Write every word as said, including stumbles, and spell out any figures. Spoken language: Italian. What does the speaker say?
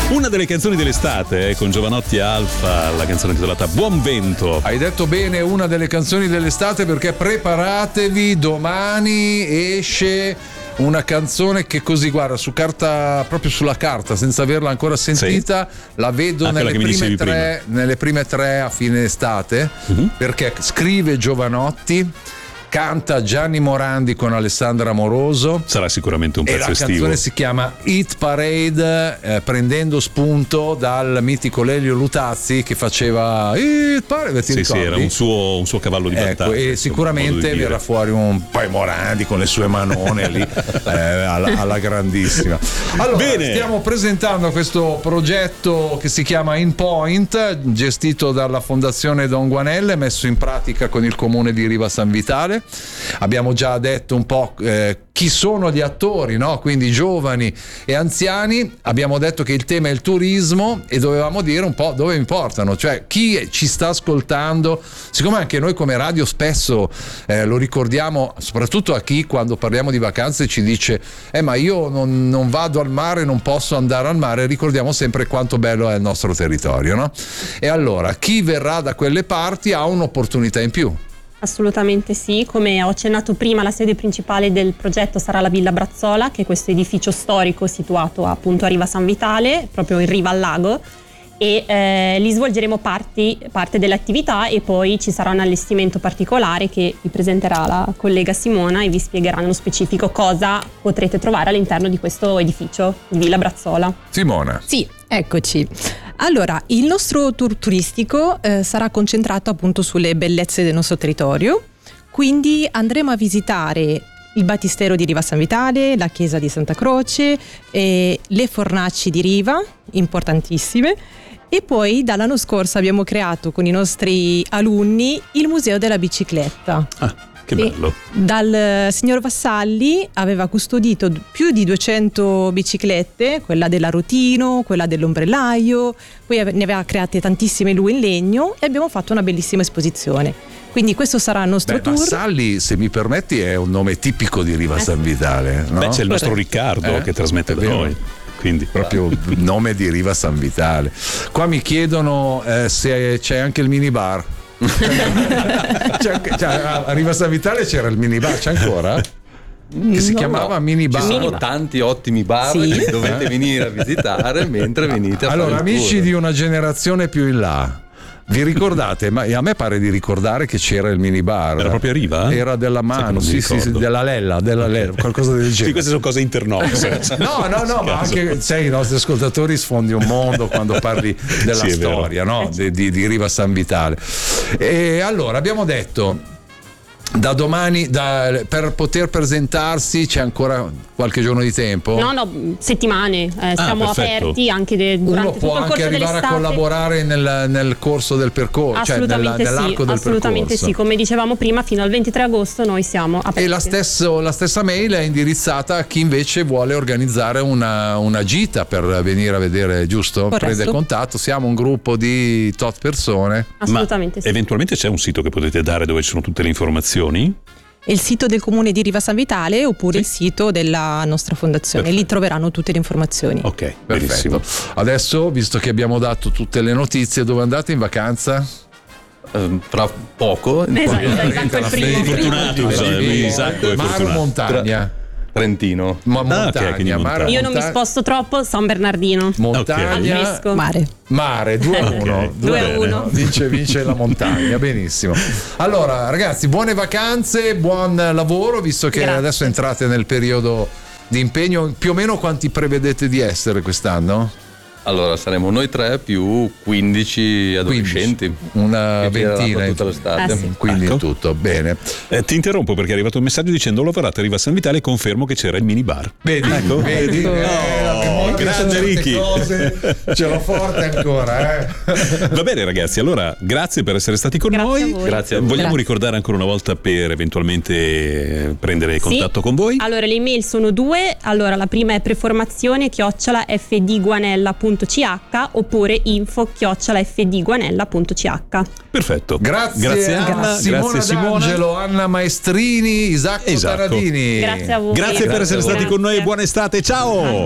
Una delle canzoni dell'estate, eh, con Giovanotti e Alfa, la canzone intitolata Buon Vento. Hai detto bene, una delle canzoni dell'estate, perché preparatevi, domani esce una canzone che così, guarda, su carta, proprio sulla carta, senza averla ancora sentita, sì. La vedo ah, nelle, prime tre, nelle prime tre a fine estate, uh-huh. Perché scrive Giovanotti, canta Gianni Morandi con Alessandra Amoroso. Sarà sicuramente un pezzo estivo. E la canzone si chiama Hit Parade, eh, prendendo spunto dal mitico Lelio Lutazzi che faceva Hit Parade. Sì, sì, era un suo, un suo cavallo di battaglia. Ecco, e sicuramente verrà fuori un poi Morandi con le sue manone lì eh, alla, alla grandissima. Allora, bene. Stiamo presentando questo progetto che si chiama In Point, gestito dalla Fondazione Don Guanelle, messo in pratica con il comune di Riva San Vitale. Abbiamo già detto un po' eh, chi sono gli attori, no? Quindi giovani e anziani. Abbiamo detto che il tema è il turismo e dovevamo dire un po' dove mi portano, cioè chi ci sta ascoltando, siccome anche noi come radio spesso eh, lo ricordiamo, soprattutto a chi quando parliamo di vacanze ci dice eh ma io non, non vado al mare, non posso andare al mare, ricordiamo sempre quanto bello è il nostro territorio, no? E allora chi verrà da quelle parti ha un'opportunità in più. Assolutamente sì, come ho accennato prima, la sede principale del progetto sarà la Villa Brazzola, che è questo edificio storico situato appunto a Riva San Vitale, proprio in riva al lago, e eh, lì svolgeremo parti, parte dell'attività e poi ci sarà un allestimento particolare che vi presenterà la collega Simona e vi spiegherà nello specifico cosa potrete trovare all'interno di questo edificio di Villa Brazzola. Simona. Sì, eccoci. Allora, il nostro tour turistico eh, sarà concentrato appunto sulle bellezze del nostro territorio, quindi andremo a visitare il battistero di Riva San Vitale, la chiesa di Santa Croce, eh, le fornaci di Riva, importantissime, e poi dall'anno scorso abbiamo creato con i nostri alunni il Museo della Bicicletta. Ah. Che bello. Dal signor Vassalli aveva custodito più di duecento biciclette, quella dell'Arutino, quella dell'Ombrellaio, poi ne aveva create tantissime lui in legno e abbiamo fatto una bellissima esposizione. Quindi questo sarà il nostro Beh, tour. Vassalli, se mi permetti, è un nome tipico di Riva San Vitale, no? Beh, c'è il nostro Riccardo eh, che trasmette da noi. Quindi proprio il nome di Riva San Vitale. Qua mi chiedono eh, se c'è anche il minibar. cioè, cioè, a Riva San Vitale c'era il minibar, c'è ancora? Che si no, chiamava no. minibar. Ci sono minibar. tanti ottimi bar sì. che dovete venire a visitare mentre venite a allora, fare il amici tour. di una generazione più in là, vi ricordate? Ma a me pare di ricordare che c'era il minibar. Era proprio a Riva? Era della Mano, sì, sì, sì, della Lella, della Lella, qualcosa del genere. Sì, queste sono cose internox. no, no, no, ma anche sai, i nostri ascoltatori sfondi un mondo quando parli della sì, storia, no? di, di, di Riva San Vitale. E allora abbiamo detto da domani da, per poter presentarsi c'è ancora qualche giorno di tempo? No, no, settimane, eh, siamo ah, aperti anche de, durante Uno può tutto il anche corso arrivare dell'estate. a collaborare nel, nel corso del percorso, cioè nella, sì, nell'arco del assolutamente percorso. Sì, come dicevamo prima, fino al ventitré agosto noi siamo aperti. E la, stesso, la stessa mail è indirizzata a chi invece vuole organizzare una, una gita per venire a vedere, giusto? Corretto. Prende contatto, siamo un gruppo di tot persone. Assolutamente Ma sì. eventualmente c'è un sito che potete dare dove ci sono tutte le informazioni? Il sito del comune di Riva San Vitale oppure sì. il sito della nostra fondazione. Perfetto. Lì troveranno tutte le informazioni. Ok, Perfetto. benissimo. Adesso, visto che abbiamo dato tutte le notizie, dove andate in vacanza? Um, fra poco Esatto, esatto, il primo. Fortunato, Isacco è Mare o fortunato. montagna? Trentino. Ma Ah, montagna, ok, quindi mare, montagna. Io non mi sposto troppo, San Bernardino. montagna, Al fresco. Mare. mare, due a uno, Ok, due a uno. Vince, vince la montagna, benissimo. Allora ragazzi, buone vacanze, buon lavoro, visto che Grazie. adesso entrate nel periodo di impegno. Più o meno quanti prevedete di essere quest'anno? Allora saremo noi tre più quindici adolescenti. quindici, una che gireranno ventina tutta l'estate. Eh sì. Quindi Ecco. tutto bene. Eh, ti interrompo perché è arrivato un messaggio dicendo: ho lavorato a Riva San Vitale e confermo che c'era il minibar. Vedi, Ecco. vedi, Ecco. eh, la memoria grande su certe Ricky. cose, ce l'ho forte ancora, eh. Va bene ragazzi, allora grazie per essere stati con Grazie noi. a voi. Grazie a voi. Vogliamo Grazie. ricordare ancora una volta per eventualmente prendere contatto Sì. con voi? Allora le email sono due. Allora la prima è preformazione chiocciola fdguanella punto ch oppure info chiocciola fdguanella punto ch. Perfetto. Grazie, grazie a Anna, Simona grazie Simona. D'Angelo, Anna Maestrini, Isacco Esatto. Taradini. Grazie a voi. Grazie per Grazie essere a voi. stati con noi e Grazie. buona estate. Ciao.